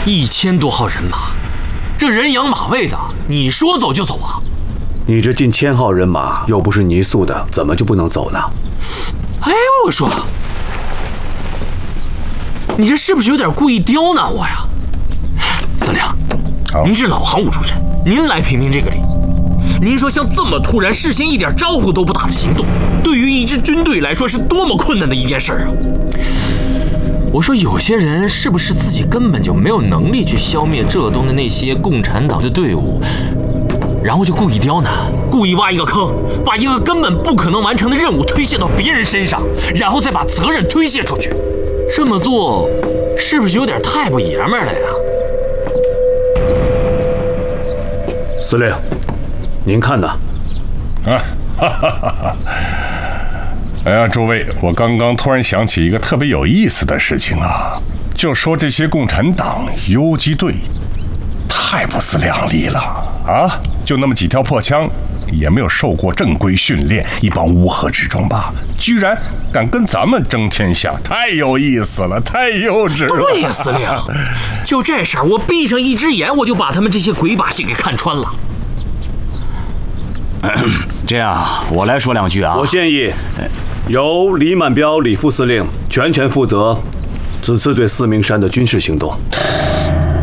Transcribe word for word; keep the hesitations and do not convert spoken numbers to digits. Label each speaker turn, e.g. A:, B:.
A: 一千多号人马，这人仰马喂的，你说走就走啊？
B: 你这近千号人马又不是泥塑的，怎么就不能走呢？
A: 哎，我说，你这是不是有点故意刁难我呀？司令，您是老航武出身，您来评评这个理。您说像这么突然、事先一点招呼都不打的行动，对于一支军队来说是多么困难的一件事啊！我说有些人是不是自己根本就没有能力去消灭浙东的那些共产党的队伍，然后就故意刁难，故意挖一个坑，把一个根本不可能完成的任务推卸到别人身上，然后再把责任推卸出去。这么做是不是有点太不爷们儿了呀？
B: 司令，您看呢？
C: 啊，哈哈哈哈！哎呀，诸位，我刚刚突然想起一个特别有意思的事情啊，就说这些共产党游击队太不自量力了啊！就那么几条破枪，也没有受过正规训练，一帮乌合之众吧，居然敢跟咱们争天下，太有意思了，太幼稚了。
A: 对呀，司令，就这事儿，我闭上一只眼，我就把他们这些鬼把戏给看穿了。
D: 这样，我来说两句啊。
B: 我建议由李满标李副司令全权负责此次对四明山的军事行动。